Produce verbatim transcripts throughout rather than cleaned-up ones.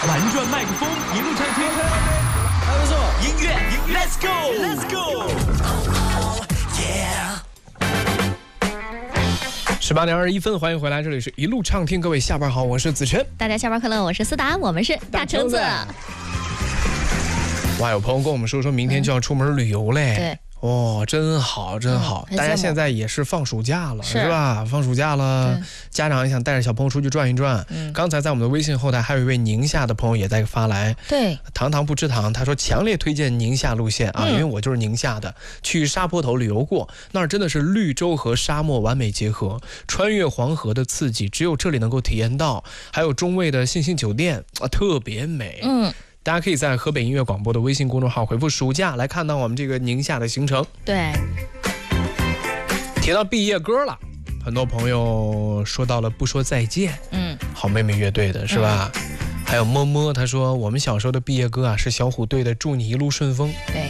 玩转麦克风，一路畅听，还不错。音乐，Let's go，Let's go， 十八点二十一分，欢迎回来，这里是一路畅听，各位下班好，我是子琛。 大家下班快乐，我是思达，我们是大橙子。 哇，有朋友跟我们说，说明天就要出门旅游嘞。 嗯、对。 哦，真好，真好！嗯、大家现在也是放暑假了，是, 是吧？放暑假了，家长也想带着小朋友出去转一转。嗯、刚才在我们的微信后台还有一位宁夏的朋友也在发来， 对， 糖糖不吃糖，他说强烈推荐宁夏路线啊，嗯、因为我就是宁夏的，去沙坡头旅游过，那儿真的是绿洲和沙漠完美结合，穿越黄河的刺激只有这里能够体验到，还有中卫的信星酒店啊，特别美。嗯。大家可以在河北音乐广播的微信公众号回复暑假来看到我们这个宁夏的行程。 对， 提到毕业歌了，很多朋友说到了不说再见，嗯，好妹妹乐队的是吧？嗯、还有么么，他说我们小时候的毕业歌啊是小虎队的祝你一路顺风。 对，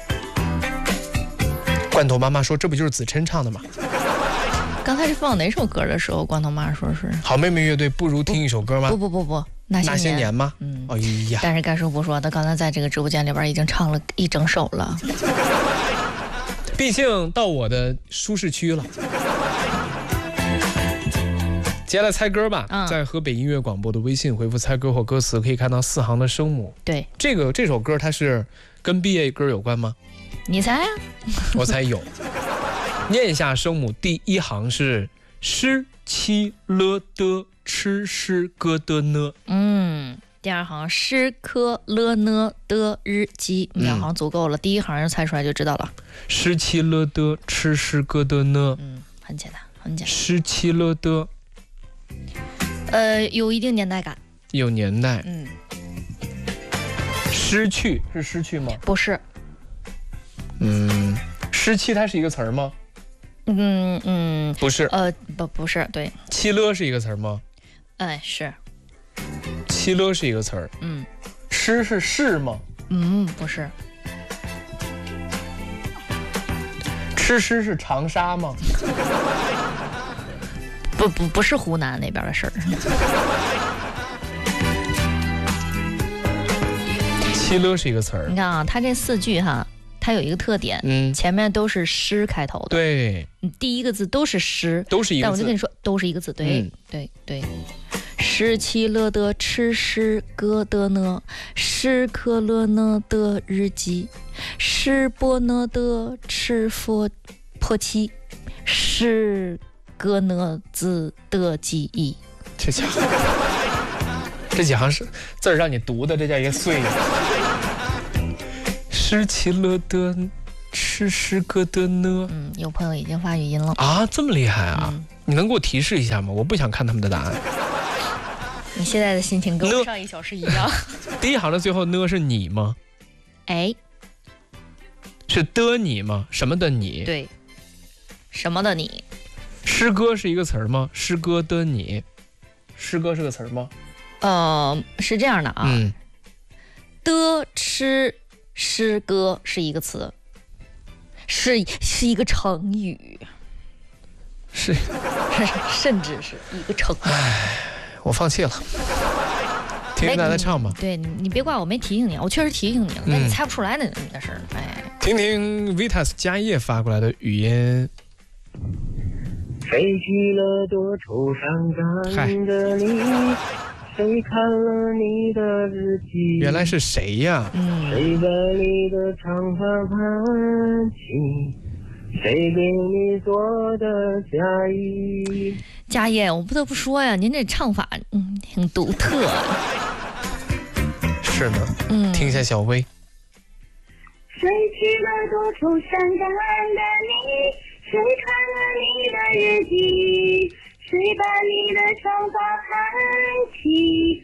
罐头妈妈说这不就是子琛唱的吗？ 刚开始放哪首歌的时候，罐头妈说是好妹妹乐队，不如听一首歌吗？ 不不不不，那些 年, 那些年吗？嗯，哎呀， 但是该说不说，他刚才在这个直播间里边已经唱了一整首了。 毕竟到我的舒适区了。接下来猜歌吧，嗯、在河北音乐广播的微信回复猜歌或歌词，可以看到四行的声母。 对， 这个这首歌它是跟毕业歌有关吗？ 你猜啊？ 我猜有。念一下声母，第一行是诗七了的吃诗歌的呢。 嗯，第二行诗科了呢的日记，两行足够了。嗯、第一行人猜出来就知道了。 诗七了的吃诗歌的呢。 嗯，很简单，很简单。 诗七了的， 呃，有一定年代感。 有年代。 嗯。 失去是失去吗？ 不是。 嗯，失期它是一个词儿吗？ 嗯嗯， 不是， 呃，不不是，对。 七了是一个词儿吗？ 哎，是。 七了是一个词儿。嗯。诗是是吗？ 嗯，不是。 吃诗是长沙吗？ 不不不是湖南那边的事儿。 七了是一个词儿。 你看啊，它这四句哈。它有一个特点，嗯，前面都是诗开头的， 对， 第一个字都是诗， 都是一个字， 但我就跟你说，都是一个字，对，嗯、对对。诗七了的吃诗歌的呢，诗科了呢的日记，诗波呢的吃佛破七，诗歌呢字的记忆。 这家伙，这几行是字让你读的，这叫一个碎。诗七了的吃诗歌的呢。 嗯，有朋友已经发语音了啊，这么厉害啊！嗯、你能给我提示一下吗？我不想看他们的答案。 你现在的心情跟我上一小时一样。 第一行的最后呢是你吗？ 哎， 是的你吗？什么的你？ 对，什么的你？ 诗歌是一个词儿吗？诗歌的你，诗歌是个词儿吗？ 呃，是这样的啊。嗯。的吃诗歌是一个词，是是一个成语， 是， 甚至是一个成语。 唉，我放弃了，听听大家唱吧。 对，你别怪我没提醒你，我确实提醒你了，但你猜不出来那你的事儿。哎， 听听 Vitas 家业发过来的语音。 飞去了多愁善感的你。谁看了你的日记？ 原来是谁呀？ 嗯，谁在你的长发盘起？谁给你做的嫁衣？ 家业，我不得不说呀，您这唱法嗯挺独特。 是的，嗯，听一下小薇。 谁去了多愁善感的你？谁看了你的日记？谁把你的长发盘起？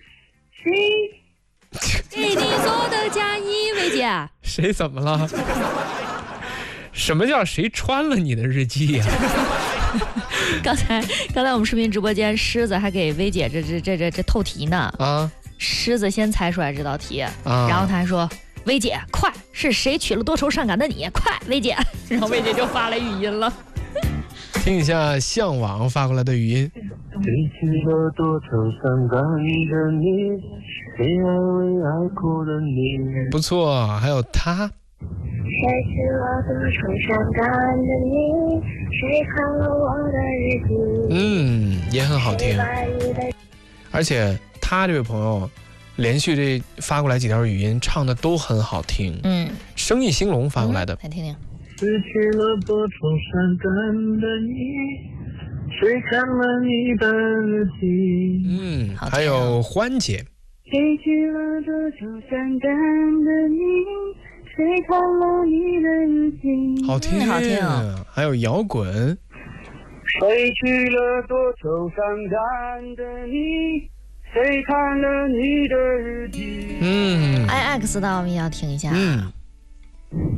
谁给你做的嫁衣？薇姐， 谁怎么了？什么叫谁穿了你的日记呀、啊？ 刚才刚才我们视频直播间，狮子还给薇姐这这这这这透题呢。啊，狮子先猜出来这道题，啊、然后他还说：“薇姐，快，是谁娶了多愁善感的你？快，薇姐。”然后薇姐就发来语音了。 听一下向往发过来的语音。 飞去了多愁善感的你，谁爱为爱哭的你？ 不错，还有他。 谁去了多愁善感的你？谁看了我的日记？ 嗯，也很好听。而且他这位朋友连续这发过来几条语音，唱的都很好听。 嗯， 生意兴隆发过来的。 嗯、来听听。 失去了多愁善感的你，谁看了你的日记？ 嗯，还有欢姐。 谁去了多愁善感的你？谁看了你的日记？ 好听， 嗯、好听、哦。 还有摇滚。 谁去了多愁善感的你？谁看了你的日记？ 嗯 ，I X 的我们也要听一下。 嗯。